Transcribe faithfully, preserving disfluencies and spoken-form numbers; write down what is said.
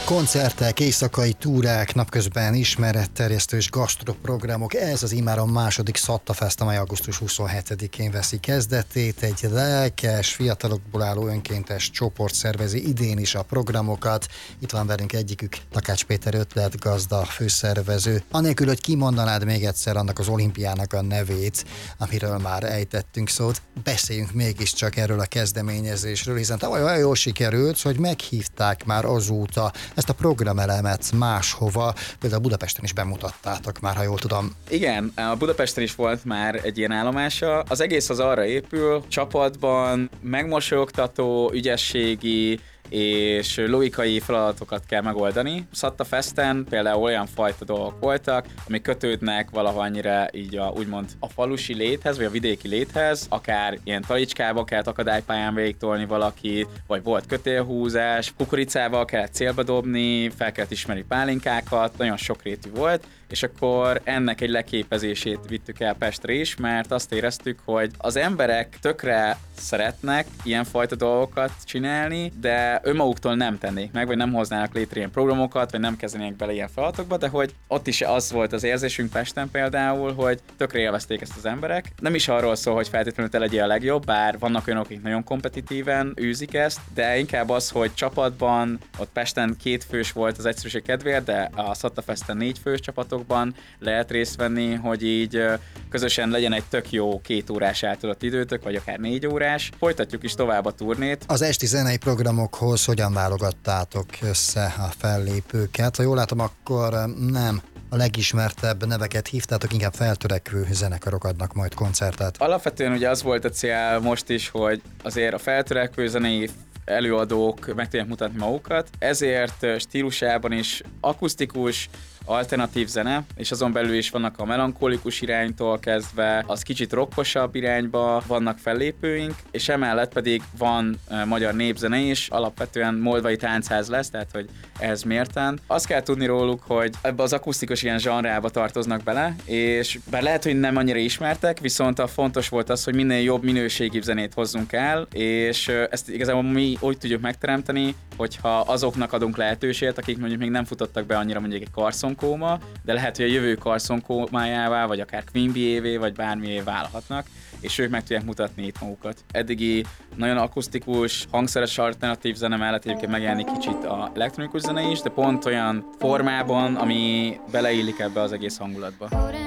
Koncertek, éjszakai túrák, napközben ismeretterjesztő és gasztroprogramok. Ez az immáron második Szatta Fest, amely augusztus huszonhetedikén veszi kezdetét. Egy lelkes, fiatalokból álló önkéntes csoport szervezi idén is a programokat. Itt van velünk egyikük, Takács Péter ötletgazda, főszervező. Anélkül, hogy kimondanád még egyszer annak az olimpiának a nevét, amiről már ejtettünk szót, beszéljünk mégiscsak erről a kezdeményezésről, hiszen tavaly olyan jól sikerült, hogy meghívták már azóta ezt a programelemet máshova, például Budapesten is bemutattátok már, ha jól tudom. Igen, a Budapesten is volt már egy ilyen állomása. Az egész az arra épül, csapatban megmosolyogtató, ügyességi és logikai feladatokat kell megoldani. Szatta Festen például olyan fajta dolgok voltak, amik kötődnek valahannyira így a, úgymond a falusi léthez, vagy a vidéki léthez, akár ilyen talicskába kellett akadálypályán végigtolni valaki, vagy volt kötélhúzás, kukoricával kellett célba dobni, fel kellett ismerni pálinkákat, nagyon sokrétű volt, és akkor ennek egy leképezését vittük el Pestre is, mert azt éreztük, hogy az emberek tökre szeretnek ilyenfajta dolgokat csinálni, de önmaguktól nem tennék meg, vagy nem hoznának létre ilyen programokat, vagy nem kezdenének bele ilyen feladatokba, de hogy ott is az volt az érzésünk Pesten például, hogy tökre élvezték ezt az emberek. Nem is arról szól, hogy feltétlenül te legyél a legjobb, bár vannak olyanok, akik nagyon kompetitíven űzik ezt, de inkább az, hogy csapatban, ott Pesten két fős volt az egyszerűség kedvéért, de a Szatta Festen négy fős csapatokban lehet részt venni, hogy így közösen legyen egy tök jó két órás eltöltött időtök, vagy akár négy órás. Folytatjuk is tovább a turnét. Az esti zenei programokhoz hogyan válogattátok össze a fellépőket? Ha jól látom, akkor nem a legismertebb neveket hívtátok, inkább feltörekvő zenekarok adnak majd koncertet. Alapvetően ugye az volt a cél most is, hogy azért a feltörekvő zenei előadók meg tudják mutatni magukat, ezért stílusában is akusztikus, alternatív zene, és azon belül is vannak a melankolikus iránytól kezdve, az kicsit rockosabb irányba vannak fellépőink, és emellett pedig van uh, magyar népzene is, alapvetően moldvai táncház lesz, tehát hogy ehhez mérten. Azt kell tudni róluk, hogy ebbe az akusztikus ilyen zsanrába tartoznak bele, és bár lehet, hogy nem annyira ismertek, viszont a fontos volt az, hogy minél jobb minőségi zenét hozzunk el, és uh, ezt igazából mi úgy tudjuk megteremteni, hogyha azoknak adunk lehetőséget, akik mondjuk még nem futottak be annyira mondjuk egy karszonkóma, de lehet, hogy a jövő karszonkómájává, vagy akár Queen Bee-évé, vagy bármié válhatnak, és ők meg tudják mutatni itt magukat. Eddigi nagyon akusztikus, hangszeres alternatív zene mellett egyébként megjelenik kicsit a elektronikus zene is, de pont olyan formában, ami beleillik ebbe az egész hangulatba.